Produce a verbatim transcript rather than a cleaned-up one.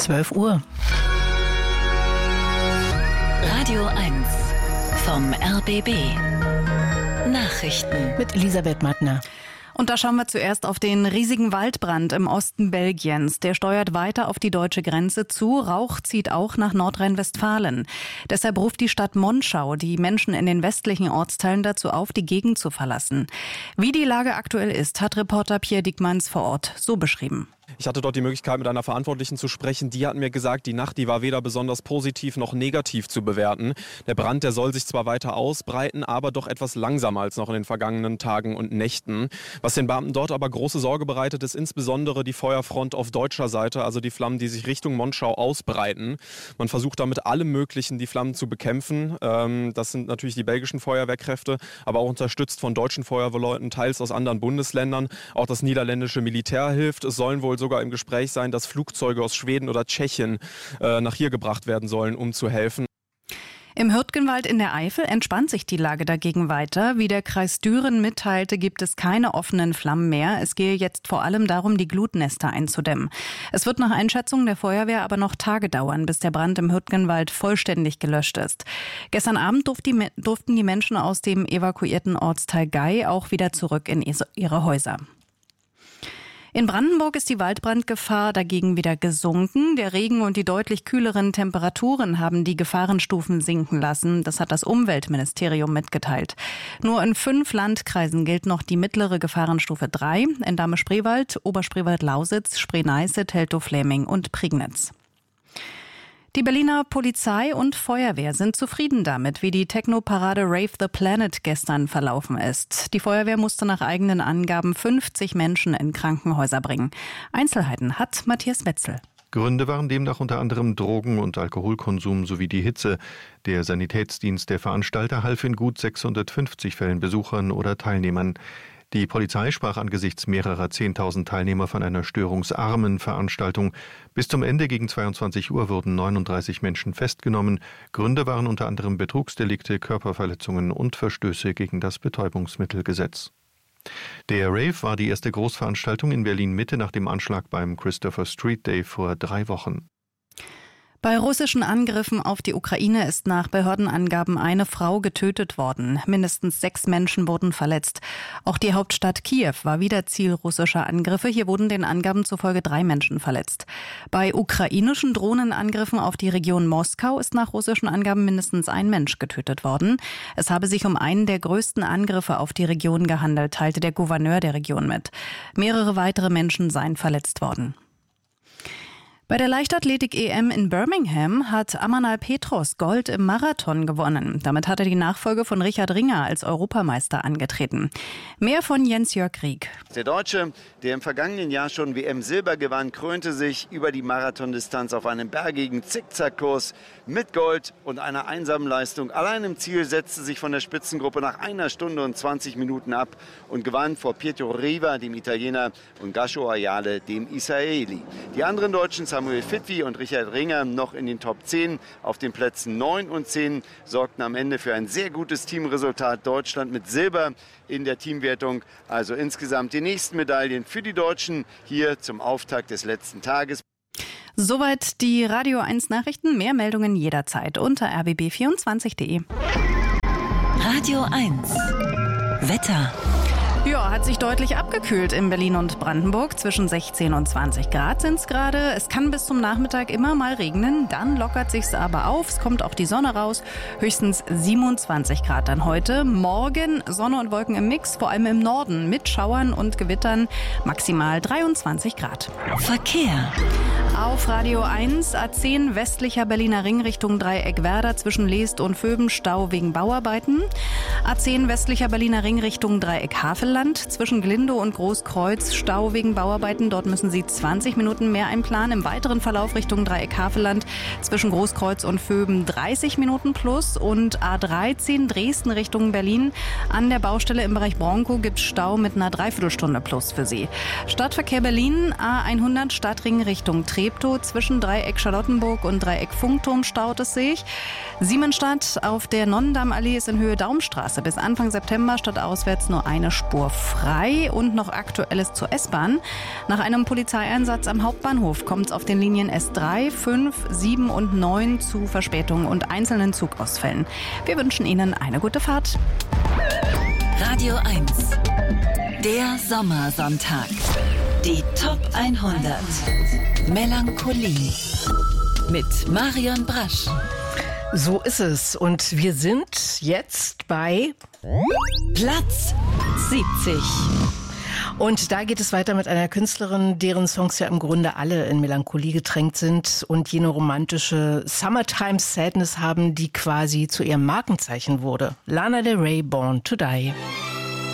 zwölf Uhr. Radio eins vom R B B. Nachrichten mit Elisabeth Mattner. Und da schauen wir zuerst auf den riesigen Waldbrand im Osten Belgiens. Der steuert weiter auf die deutsche Grenze zu. Rauch zieht auch nach Nordrhein-Westfalen. Deshalb ruft die Stadt Monschau die Menschen in den westlichen Ortsteilen dazu auf, die Gegend zu verlassen. Wie die Lage aktuell ist, hat Reporter Pierre Dickmanns vor Ort so beschrieben. Ich hatte dort die Möglichkeit, mit einer Verantwortlichen zu sprechen. Die hat mir gesagt, die Nacht, die war weder besonders positiv noch negativ zu bewerten. Der Brand, der soll sich zwar weiter ausbreiten, aber doch etwas langsamer als noch in den vergangenen Tagen und Nächten. Was den Beamten dort aber große Sorge bereitet, ist insbesondere die Feuerfront auf deutscher Seite, also die Flammen, die sich Richtung Monschau ausbreiten. Man versucht damit alle möglichen, die Flammen zu bekämpfen. Das sind natürlich die belgischen Feuerwehrkräfte, aber auch unterstützt von deutschen Feuerwehrleuten, teils aus anderen Bundesländern. Auch das niederländische Militär hilft. Es sollen wohl sogar im Gespräch sein, dass Flugzeuge aus Schweden oder Tschechien äh, nach hier gebracht werden sollen, um zu helfen. Im Hürtgenwald in der Eifel entspannt sich die Lage dagegen weiter. Wie der Kreis Düren mitteilte, gibt es keine offenen Flammen mehr. Es gehe jetzt vor allem darum, die Glutnester einzudämmen. Es wird nach Einschätzung der Feuerwehr aber noch Tage dauern, bis der Brand im Hürtgenwald vollständig gelöscht ist. Gestern Abend durften die Menschen aus dem evakuierten Ortsteil Gei auch wieder zurück in ihre Häuser. In Brandenburg ist die Waldbrandgefahr dagegen wieder gesunken. Der Regen und die deutlich kühleren Temperaturen haben die Gefahrenstufen sinken lassen. Das hat das Umweltministerium mitgeteilt. Nur in fünf Landkreisen gilt noch die mittlere Gefahrenstufe drei. In Dahme-Spreewald, Oberspreewald-Lausitz, Spree-Neiße, Teltow-Fläming und Prignitz. Die Berliner Polizei und Feuerwehr sind zufrieden damit, wie die Techno-Parade Rave the Planet gestern verlaufen ist. Die Feuerwehr musste nach eigenen Angaben fünfzig Menschen in Krankenhäuser bringen. Einzelheiten hat Matthias Wetzel. Gründe waren demnach unter anderem Drogen- und Alkoholkonsum sowie die Hitze. Der Sanitätsdienst der Veranstalter half in gut sechshundertfünfzig Fällen Besuchern oder Teilnehmern. Die Polizei sprach angesichts mehrerer zehntausend Teilnehmer von einer störungsarmen Veranstaltung. Bis zum Ende gegen zweiundzwanzig Uhr wurden neununddreißig Menschen festgenommen. Gründe waren unter anderem Betrugsdelikte, Körperverletzungen und Verstöße gegen das Betäubungsmittelgesetz. Der Rave war die erste Großveranstaltung in Berlin-Mitte nach dem Anschlag beim Christopher Street Day vor drei Wochen. Bei russischen Angriffen auf die Ukraine ist nach Behördenangaben eine Frau getötet worden. Mindestens sechs Menschen wurden verletzt. Auch die Hauptstadt Kiew war wieder Ziel russischer Angriffe. Hier wurden den Angaben zufolge drei Menschen verletzt. Bei ukrainischen Drohnenangriffen auf die Region Moskau ist nach russischen Angaben mindestens ein Mensch getötet worden. Es habe sich um einen der größten Angriffe auf die Region gehandelt, teilte der Gouverneur der Region mit. Mehrere weitere Menschen seien verletzt worden. Bei der Leichtathletik-E M in Birmingham hat Amanal Petros Gold im Marathon gewonnen. Damit hat er die Nachfolge von Richard Ringer als Europameister angetreten. Mehr von Jens-Jörg Rieck. Der Deutsche, der im vergangenen Jahr schon W M-Silber gewann, krönte sich über die Marathondistanz auf einem bergigen Zickzackkurs mit Gold und einer einsamen Leistung. Allein im Ziel setzte sich von der Spitzengruppe nach einer Stunde und zwanzig Minuten ab und gewann vor Pietro Riva, dem Italiener, und Gasho Ayale, dem Israeli. Die anderen Deutschen, Samuel Fitwi und Richard Ringer, noch in den Top zehn. Auf den Plätzen neun und zehn sorgten am Ende für ein sehr gutes Teamresultat. Deutschland mit Silber in der Teamwertung. Also insgesamt die nächsten Medaillen für die Deutschen hier zum Auftakt des letzten Tages. Soweit die Radio eins Nachrichten. Mehr Meldungen jederzeit unter r b b vierundzwanzig punkt de. Radio eins Wetter. Ja, hat sich deutlich abgekühlt in Berlin und Brandenburg. Zwischen sechzehn und zwanzig Grad sind es gerade. Es kann bis zum Nachmittag immer mal regnen. Dann lockert sich's aber auf. Es kommt auch die Sonne raus. Höchstens siebenundzwanzig Grad dann heute. Morgen Sonne und Wolken im Mix, vor allem im Norden mit Schauern und Gewittern. Maximal dreiundzwanzig Grad. Verkehr. Auf Radio eins, A zehn westlicher Berliner Ring Richtung Dreieckwerder zwischen Leest und Vöben, Stau wegen Bauarbeiten. A zehn westlicher Berliner Ring Richtung Dreieck Havelland zwischen Glindow und Großkreuz, Stau wegen Bauarbeiten. Dort müssen Sie zwanzig Minuten mehr einplanen. Im weiteren Verlauf Richtung Dreieck Havelland zwischen Großkreuz und Vöben dreißig Minuten plus. Und A dreizehn Dresden Richtung Berlin. An der Baustelle im Bereich Bronkow gibt es Stau mit einer Dreiviertelstunde plus für Sie. Stadtverkehr Berlin, A hundert Stadtring Richtung Trier. Treptow. Zwischen Dreieck Charlottenburg und Dreieck Funkturm staut es sich. Siemensstadt auf der Nonnendammallee ist in Höhe Daumstraße bis Anfang September stadtauswärts nur eine Spur frei. Und noch Aktuelles zur S-Bahn. Nach einem Polizeieinsatz am Hauptbahnhof kommt es auf den Linien S drei, fünf, sieben und neun zu Verspätungen und einzelnen Zugausfällen. Wir wünschen Ihnen eine gute Fahrt. Radio eins. Der Sommersonntag. Die Top hundert. Melancholie. Mit Marion Brasch. So ist es. Und wir sind jetzt bei Platz siebzig. Und da geht es weiter mit einer Künstlerin, deren Songs ja im Grunde alle in Melancholie getränkt sind und jene romantische Summertime Sadness haben, die quasi zu ihrem Markenzeichen wurde. Lana Del Rey, Born to Die.